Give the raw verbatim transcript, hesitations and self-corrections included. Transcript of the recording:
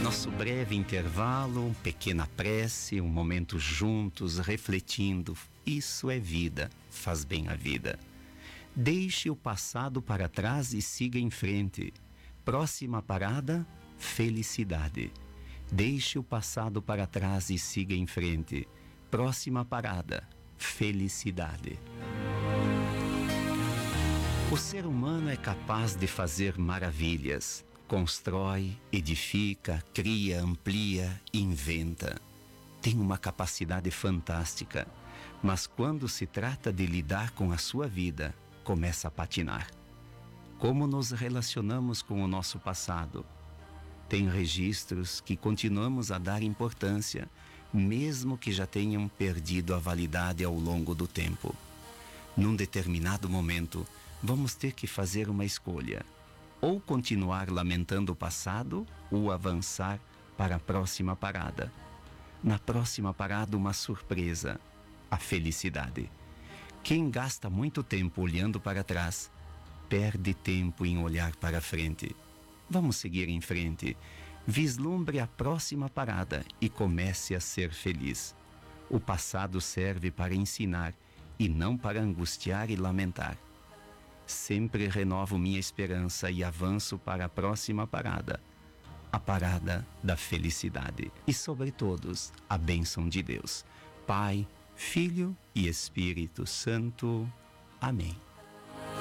Nosso breve intervalo, pequena prece, um momento juntos, refletindo. Isso é vida, faz bem a vida. Deixe o passado para trás e siga em frente. Próxima parada, felicidade. Deixe o passado para trás e siga em frente. Próxima parada, felicidade. O ser humano é capaz de fazer maravilhas. Constrói, edifica, cria, amplia, inventa. Tem uma capacidade fantástica, mas quando se trata de lidar com a sua vida, começa a patinar. Como nos relacionamos com o nosso passado? Tem registros que continuamos a dar importância, mesmo que já tenham perdido a validade ao longo do tempo. Num determinado momento, vamos ter que fazer uma escolha. Ou continuar lamentando o passado, ou avançar para a próxima parada. Na próxima parada, uma surpresa, a felicidade. Quem gasta muito tempo olhando para trás, perde tempo em olhar para frente. Vamos seguir em frente. Vislumbre a próxima parada e comece a ser feliz. O passado serve para ensinar e não para angustiar e lamentar. Sempre renovo minha esperança e avanço para a próxima parada, a parada da felicidade. E sobre todos, a bênção de Deus, Pai, Filho e Espírito Santo. Amém.